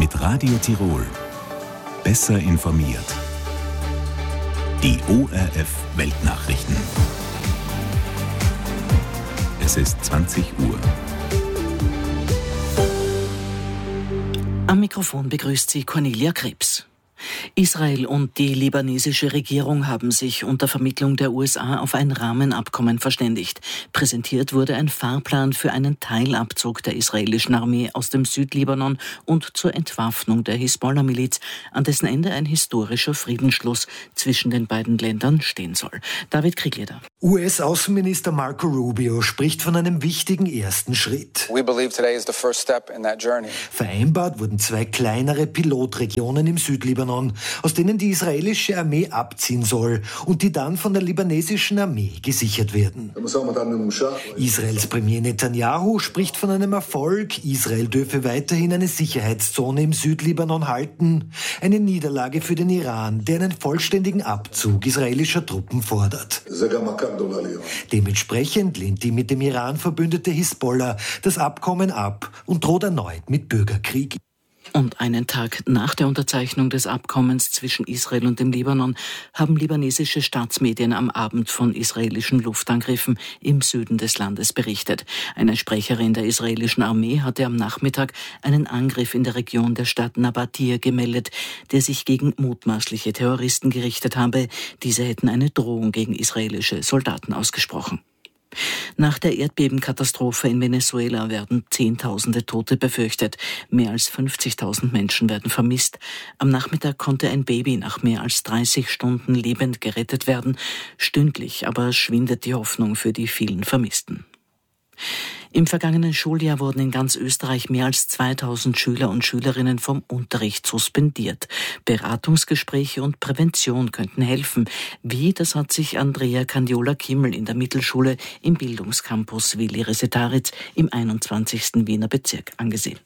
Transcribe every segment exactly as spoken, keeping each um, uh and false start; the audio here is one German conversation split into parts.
mit Radio Tirol. Besser informiert. Die O R F Weltnachrichten. Es ist zwanzig Uhr. Am Mikrofon begrüßt sie Cornelia Krebs. Israel und die libanesische Regierung haben sich unter Vermittlung der U S A auf ein Rahmenabkommen verständigt. Präsentiert wurde ein Fahrplan für einen Teilabzug der israelischen Armee aus dem Südlibanon und zur Entwaffnung der Hisbollah-Miliz, an dessen Ende ein historischer Friedensschluss zwischen den beiden Ländern stehen soll. David Kriegleder. U S-Außenminister Marco Rubio spricht von einem wichtigen ersten Schritt. We believe today is the first step in that journey. Vereinbart wurden zwei kleinere Pilotregionen im Südlibanon, aus denen die israelische Armee abziehen soll und die dann von der libanesischen Armee gesichert werden. Israels Premier Netanyahu spricht von einem Erfolg. Israel dürfe weiterhin eine Sicherheitszone im Südlibanon halten. Eine Niederlage für den Iran, der einen vollständigen Abzug israelischer Truppen fordert. Dementsprechend lehnt die mit dem Iran verbündete Hisbollah das Abkommen ab und droht erneut mit Bürgerkrieg. Und einen Tag nach der Unterzeichnung des Abkommens zwischen Israel und dem Libanon haben libanesische Staatsmedien am Abend von israelischen Luftangriffen im Süden des Landes berichtet. Eine Sprecherin der israelischen Armee hatte am Nachmittag einen Angriff in der Region der Stadt Nabatir gemeldet, der sich gegen mutmaßliche Terroristen gerichtet habe. Diese hätten eine Drohung gegen israelische Soldaten ausgesprochen. Nach der Erdbebenkatastrophe in Venezuela werden Zehntausende Tote befürchtet. Mehr als fünfzigtausend Menschen werden vermisst. Am Nachmittag konnte ein Baby nach mehr als dreißig Stunden lebend gerettet werden. Stündlich aber schwindet die Hoffnung für die vielen Vermissten. Im vergangenen Schuljahr wurden in ganz Österreich mehr als zweitausend Schüler und Schülerinnen vom Unterricht suspendiert. Beratungsgespräche und Prävention könnten helfen. Wie, das hat sich Andrea Candiola-Kimmel in der Mittelschule im Bildungscampus Willi Resetaritz im einundzwanzigsten Wiener Bezirk angesehen.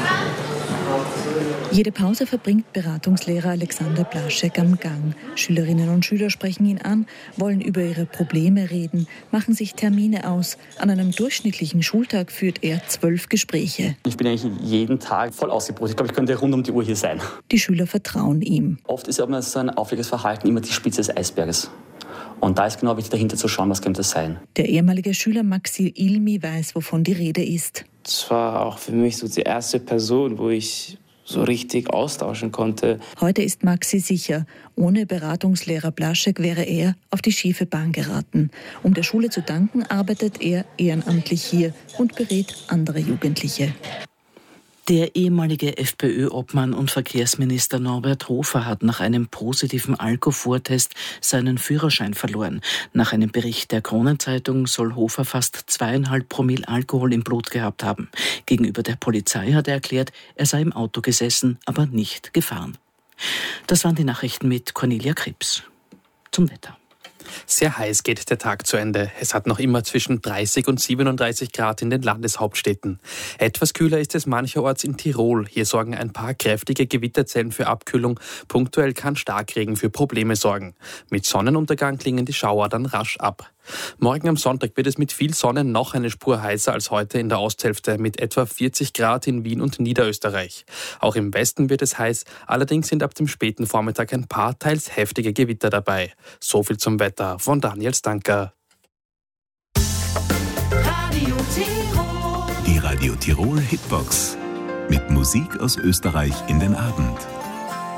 Jede Pause verbringt Beratungslehrer Alexander Blaschek am Gang. Schülerinnen und Schüler sprechen ihn an, wollen über ihre Probleme reden, machen sich Termine aus. An einem durchschnittlichen Schultag führt er zwölf Gespräche. Ich bin eigentlich jeden Tag voll ausgebucht. Ich glaube, ich könnte rund um die Uhr hier sein. Die Schüler vertrauen ihm. Oft ist aber so ein auffälliges Verhalten immer die Spitze des Eisberges. Und da ist genau wichtig, dahinter zu schauen, was könnte das sein. Der ehemalige Schüler Maxi Ilmi weiß, wovon die Rede ist. Das war auch für mich so die erste Person, wo ich so richtig austauschen konnte. Heute ist Maxi sicher, ohne Beratungslehrer Blaschek wäre er auf die schiefe Bahn geraten. Um der Schule zu danken, arbeitet er ehrenamtlich hier und berät andere Jugendliche. Der ehemalige FPÖ-Obmann und Verkehrsminister Norbert Hofer hat nach einem positiven Alkovortest seinen Führerschein verloren. Nach einem Bericht der Kronenzeitung soll Hofer fast zweieinhalb Promille Alkohol im Blut gehabt haben. Gegenüber der Polizei hat er erklärt, er sei im Auto gesessen, aber nicht gefahren. Das waren die Nachrichten mit Cornelia Krebs. Zum Wetter. Sehr heiß geht der Tag zu Ende. Es hat noch immer zwischen dreißig und siebenunddreißig Grad in den Landeshauptstädten. Etwas kühler ist es mancherorts in Tirol. Hier sorgen ein paar kräftige Gewitterzellen für Abkühlung. Punktuell kann Starkregen für Probleme sorgen. Mit Sonnenuntergang klingen die Schauer dann rasch ab. Morgen am Sonntag wird es mit viel Sonne noch eine Spur heißer als heute in der Osthälfte mit etwa vierzig Grad in Wien und Niederösterreich. Auch im Westen wird es heiß, allerdings sind ab dem späten Vormittag ein paar teils heftige Gewitter dabei. So viel zum Wetter von Daniel Stanker. Radio Tirol. Die Radio Tirol Hitbox mit Musik aus Österreich in den Abend.